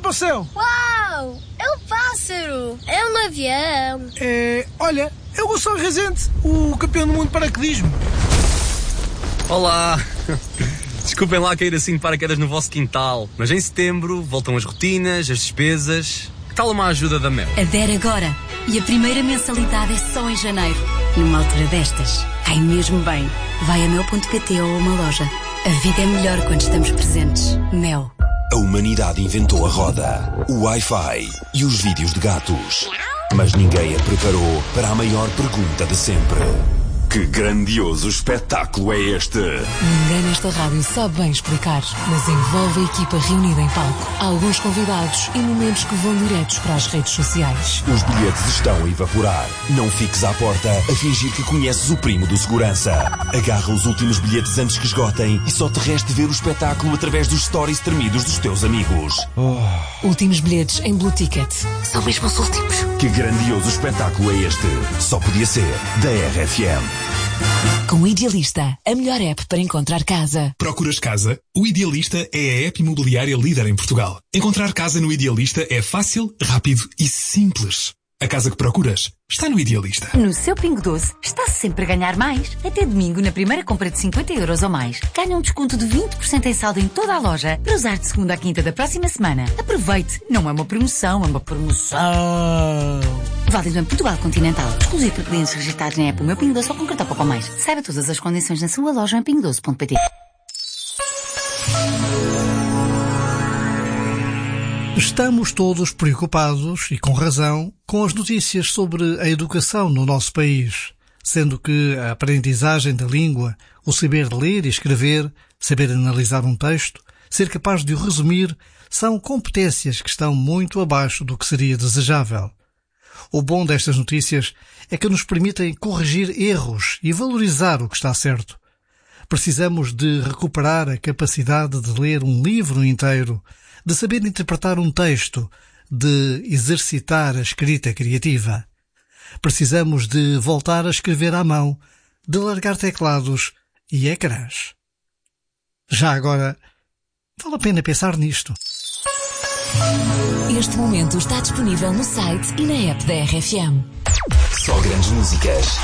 para o céu. Uau! É um pássaro! É um avião! Olha, é o Gonçalo Rezende, o campeão do mundo de paraquedismo. Olá! Desculpem lá cair assim de paraquedas no vosso quintal, mas em setembro voltam as rotinas, as despesas. Que tal uma ajuda da Mel? Adere agora! E a primeira mensalidade é só em janeiro. Numa altura destas, cai mesmo bem. Vai a mel.pt ou a uma loja. A vida é melhor quando estamos presentes. Mel. A humanidade inventou a roda, o Wi-Fi e os vídeos de gatos. Mas ninguém a preparou para a maior pergunta de sempre. Que grandioso espetáculo é este? Ninguém nesta rádio sabe bem explicar, mas envolve a equipa reunida em palco. Há alguns convidados e momentos que vão diretos para as redes sociais. Os bilhetes estão a evaporar. Não fiques à porta a fingir que conheces o primo do segurança. Agarra os últimos bilhetes antes que esgotem e só te reste ver o espetáculo através dos stories tremidos dos teus amigos. Últimos bilhetes em Blue Ticket. São mesmo os últimos. Que grandioso espetáculo é este? Só podia ser da RFM. Com o Idealista, a melhor app para encontrar casa. Procuras casa? O Idealista é a app imobiliária líder em Portugal. Encontrar casa no Idealista é fácil, rápido e simples. A casa que procuras está no Idealista. No seu Pingo Doce, está sempre a ganhar mais. Até domingo, na primeira compra de 50€ ou mais, ganha um desconto de 20% em saldo em toda a loja para usar de segunda a quinta da próxima semana. Aproveite! Não é uma promoção, é uma promoção. Válido em Portugal Continental. Exclusivo para clientes registrados na app O Meu Pingo Doce ou com cartão Pouco Mais. Saiba todas as condições na sua loja em pingodoce.pt. Estamos todos preocupados, e com razão, com as notícias sobre a educação no nosso país, sendo que a aprendizagem da língua, o saber ler e escrever, saber analisar um texto, ser capaz de o resumir, são competências que estão muito abaixo do que seria desejável. O bom destas notícias é que nos permitem corrigir erros e valorizar o que está certo. Precisamos de recuperar a capacidade de ler um livro inteiro, de saber interpretar um texto, de exercitar a escrita criativa. Precisamos de voltar a escrever à mão, de largar teclados e ecrãs. Já agora, vale a pena pensar nisto. Este momento está disponível no site e na app da RFM. Só grandes músicas.